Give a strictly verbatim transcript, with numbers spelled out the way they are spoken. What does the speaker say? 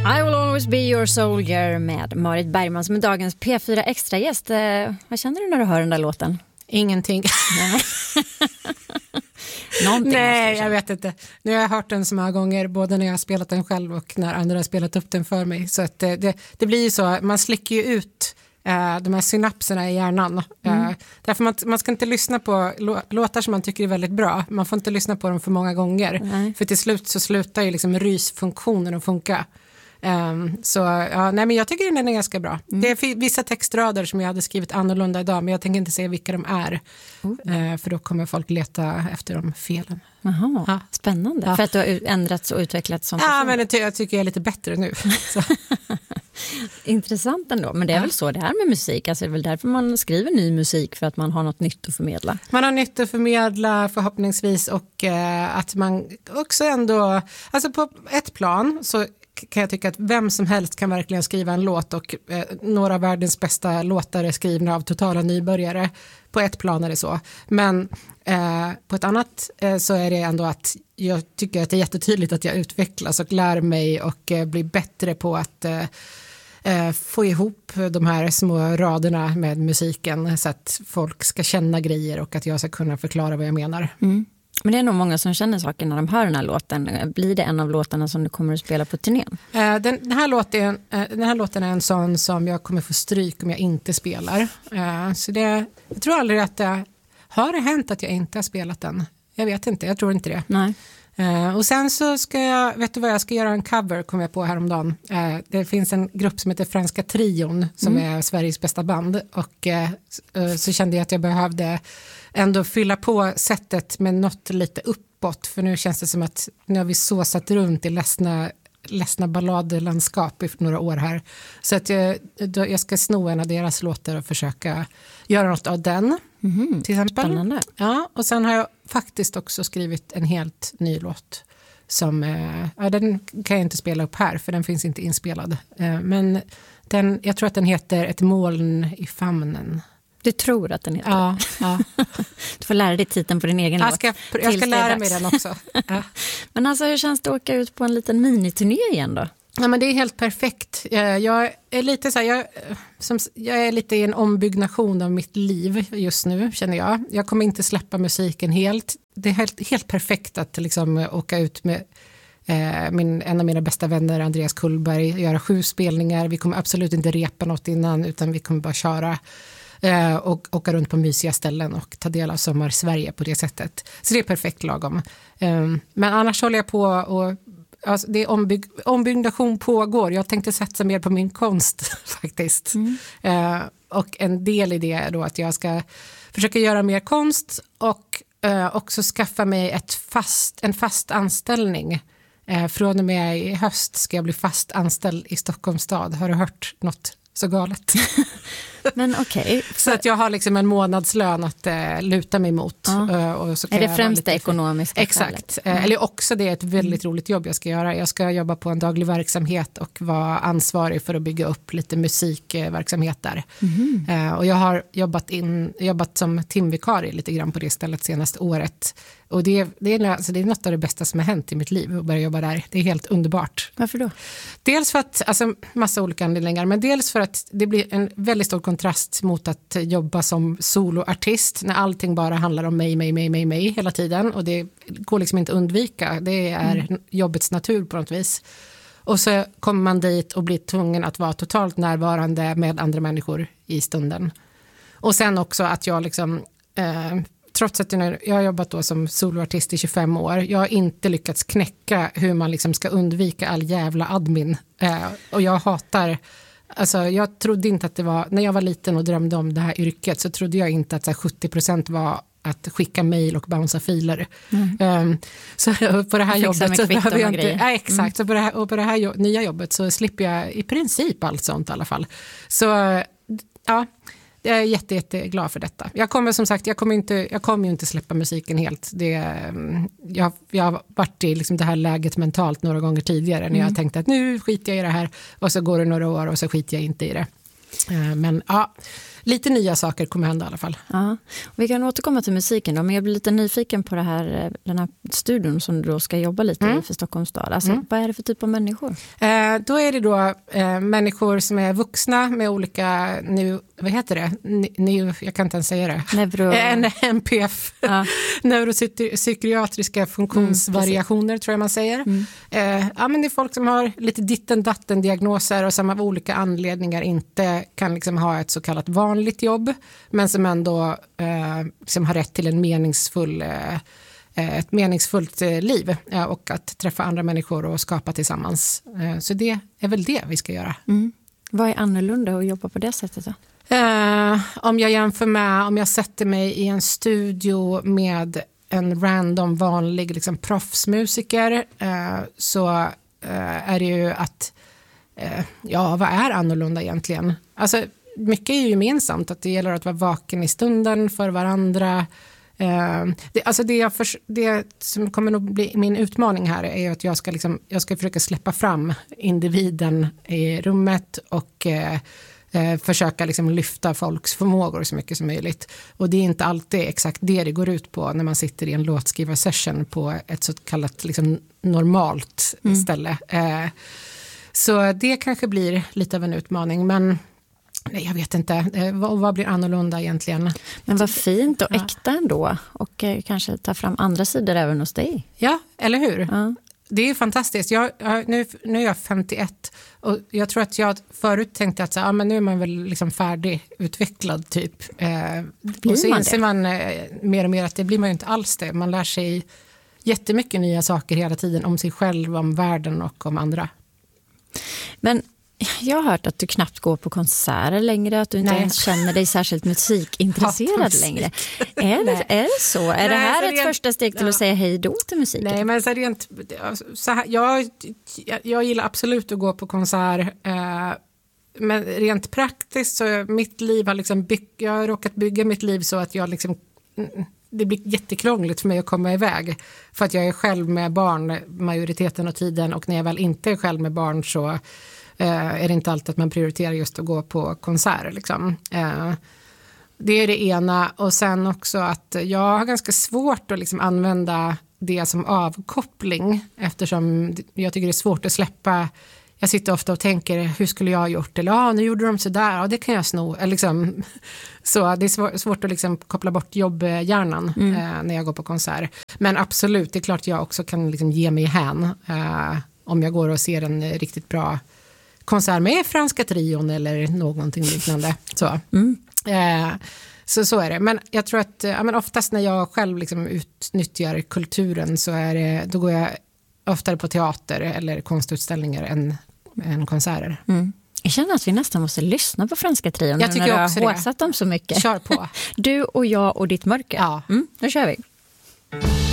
I will always be your soldier med Marit Bergman som är dagens P fyra Extra-gäst. Eh, vad känner du när du hör den där låten? Ingenting. Nej, Någonting Nej jag vet inte. Nu har jag hört den så många gånger, både när jag har spelat den själv och när andra har spelat upp den för mig. Så att det, det, det blir ju så, man slicker ju ut eh, de här synapserna i hjärnan. Mm. Eh, därför man, man ska inte lyssna på låtar som man tycker är väldigt bra. Man får inte lyssna på dem för många gånger. Nej. För till slut så slutar ju liksom rysfunktionen att funka. Um, så ja, nej, men jag tycker den är ganska bra. Mm. Det är vissa textrader som jag hade skrivit annorlunda idag, men jag tänker inte säga vilka de är. Mm. Uh, för då kommer folk leta efter de felen. Jaha, ja. Spännande. Ja. För att du har ändrats och utvecklats som person. Ja, men det, jag tycker jag är lite bättre nu. Intressant ändå, men det är ja. väl så det är med musik. Alltså det är väl därför man skriver ny musik, för att man har något nytt att förmedla. Man har nytt att förmedla förhoppningsvis, och uh, att man också ändå, alltså på ett plan så kan jag tycka att vem som helst kan verkligen skriva en låt, och eh, några av världens bästa låtar är skrivna av totala nybörjare. På ett plan är det så. Men eh, på ett annat eh, så är det ändå att jag tycker att det är jättetydligt att jag utvecklas och lär mig och eh, blir bättre på att eh, eh, få ihop de här små raderna med musiken så att folk ska känna grejer och att jag ska kunna förklara vad jag menar. Mm. Men det är nog många som känner saker när de hör den här låten. Blir det en av låtarna som du kommer att spela på turnén? Den, den, här, låten, den här låten är en sån som jag kommer få stryk om jag inte spelar. Så det, jag tror aldrig att det har det hänt att jag inte har spelat den. Jag vet inte, jag tror inte det. Nej. Och sen så ska jag, vet du vad, jag ska göra en cover, kom jag på häromdagen. Det finns en grupp som heter Franska Trion som mm. är Sveriges bästa band, och så kände jag att jag behövde ändå fylla på sättet med något lite uppåt, för nu känns det som att nu har vi såsat runt i ledsna, ledsna balladlandskap i några år här, så att jag, då, jag ska sno en av deras låtar och försöka göra något av den. Mm, till exempel. Spännande. Ja, och sen har jag faktiskt också skrivit en helt ny låt som, ja, den kan jag inte spela upp här för den finns inte inspelad, men den, jag tror att den heter Ett moln i famnen. Du tror att den heter? Ja, ja. Du får lära dig titeln på din egen jag låt. Ska, jag ska lära mig den också. Ja. Men alltså, hur känns det att åka ut på en liten miniturné igen då? Ja, men det är helt perfekt. Jag är lite så här, jag, som, jag är lite i en ombyggnation av mitt liv just nu, känner jag. Jag kommer inte släppa musiken helt. Det är helt, helt perfekt att liksom åka ut med eh, min, en av mina bästa vänner, Andreas Kullberg, göra sju spelningar. Vi kommer absolut inte repa något innan, utan vi kommer bara köra eh, och åka runt på mysiga ställen och ta del av sommar Sverige på det sättet. Så det är perfekt lagom. Eh, men annars håller jag på och alltså, det är ombyg- ombyggnation pågår. Jag tänkte satsa mer på min konst faktiskt. Mm. Eh, och en del i det är då att jag ska försöka göra mer konst och eh, också skaffa mig ett fast, en fast anställning. Eh, från och med i höst ska jag bli fast anställd i Stockholms stad. Har du hört något så galet? Men okej. Okay. Så att jag har liksom en månadslön att eh, luta mig mot. Ja. Och så kan är det främst det lite ekonomiska? Exakt. Mm. Eller också det är ett väldigt roligt jobb jag ska göra. Jag ska jobba på en daglig verksamhet och vara ansvarig för att bygga upp lite musikverksamhet där. Mm. Eh, och jag har jobbat, in, jobbat som timvikarie lite grann på det stället senaste året. Och det, det, är, alltså det är något av det bästa som har hänt i mitt liv att börja jobba där. Det är helt underbart. Varför då? Dels för att, alltså massa olika anledningar, men dels för att det blir en väldigt stor kontrast mot att jobba som soloartist när allting bara handlar om mig, mig, mig, mig, mig hela tiden, och det går liksom inte att undvika. Det är mm. jobbets natur på något vis. Och så kommer man dit och blir tvungen att vara totalt närvarande med andra människor i stunden. Och sen också att jag liksom eh, trots att jag, jag har jobbat då som soloartist i tjugofem år, jag har inte lyckats knäcka hur man liksom ska undvika all jävla admin. Eh, och jag hatar, alltså jag trodde inte att det var, när jag var liten och drömde om det här yrket så trodde jag inte att så här, sjuttio procent var att skicka mejl och bouncea filer. Mm. Um, så på det här jobbet så behöver jag inte, ja, exakt, mm. så på det här, och på det här jo, nya jobbet så slipper jag i princip allt sånt i alla fall. Så ja, jag är jätte, jätte glad för detta. Jag kommer som sagt, jag kommer inte, jag kommer ju inte släppa musiken helt. Det, jag, jag har varit i liksom det här läget mentalt några gånger tidigare när mm. jag har tänkt att nu skiter jag i det här och så går det några år och så skiter jag inte i det. Men ja, lite nya saker kommer hända i alla fall. Ja. Vi kan återkomma till musiken då, men jag blir lite nyfiken på det här, den här studion som du då ska jobba lite mm. i för Stockholms stad. Alltså, mm. vad är det för typ av människor? Eh, då är det då eh, människor som är vuxna med olika, nu, vad heter det? Nu, jag kan inte ens säga det. Neuro... En N P F. Ja. Neuropsykiatriska funktionsvariationer mm, tror jag man säger. Mm. Eh, ja, men det är folk som har lite ditten datten diagnoser och som av olika anledningar inte kan liksom ha ett så kallat vanligt jobb, men som ändå eh, liksom har rätt till en meningsfull, eh, ett meningsfullt eh, liv eh, och att träffa andra människor och skapa tillsammans. Eh, så det är väl det vi ska göra. Mm. Vad är annorlunda att jobba på det sättet då? Eh, om jag jämför med, om jag sätter mig i en studio med en random vanlig liksom, proffsmusiker eh, så eh, är det ju att eh, ja, vad är annorlunda egentligen? Alltså mycket är ju gemensamt, att det gäller att vara vaken i stunden för varandra. Eh, det, alltså det, jag för, det som kommer att bli min utmaning här är att jag ska, liksom, jag ska försöka släppa fram individen i rummet och eh, eh, försöka liksom lyfta folks förmågor så mycket som möjligt. Och det är inte alltid exakt det det går ut på när man sitter i en låtskrivarsession på ett så kallat liksom, normalt mm. ställe. Eh, så det kanske blir lite av en utmaning, men nej, jag vet inte. Vad, vad blir annorlunda egentligen? Men vad fint och äkta ja. ändå. Och eh, kanske ta fram andra sidor även hos dig. Ja, eller hur? Ja. Det är fantastiskt. Jag, jag, nu, nu är jag femtioett och jag tror att jag förut tänkte att så, ja, men nu är man väl liksom färdigutvecklad typ. Eh, och så inser man eh, mer och mer att det blir man ju inte alls det. Man lär sig jättemycket nya saker hela tiden om sig själv, om världen och om andra. Men jag har hört att du knappt går på konserter längre, att du inte ens känner dig särskilt musikintresserad längre. Är det, är det så? Är Nej, det här ett rent, första steg till ja. att säga hej då till musiken? Nej, men så rent, så här, jag, jag gillar absolut att gå på konsert. Eh, men rent praktiskt så mitt liv har liksom bygg, jag har råkat bygga mitt liv så att jag liksom, det blir jättekrångligt för mig att komma iväg. För att jag är själv med barn majoriteten av tiden, och när jag väl inte är själv med barn så Uh, är det inte alltid att man prioriterar just att gå på konserter liksom. Uh, det är det ena, och sen också att jag har ganska svårt att liksom använda det som avkoppling, eftersom jag tycker det är svårt att släppa. Jag sitter ofta och tänker, hur skulle jag ha gjort? Eller ja, nu gjorde de så där, ja det kan jag sno. Eller, liksom, så det är svår, svårt att liksom koppla bort jobbhjärnan mm. uh, när jag går på konsert. Men absolut, det är klart jag också kan liksom ge mig hän uh, om jag går och ser en riktigt bra konsert med Franska trion eller någonting liknande. Så. Mm. Eh, så, så är det. Men jag tror att ja, men oftast när jag själv liksom utnyttjar kulturen så är det, då går jag oftare på teater eller konstutställningar än, än konserter. Mm. Jag känner att vi nästan måste lyssna på Franska trion. Jag tycker när också du har håsat dem så mycket. Kör på. Du och jag och ditt mörker. Ja. Mm, då kör vi.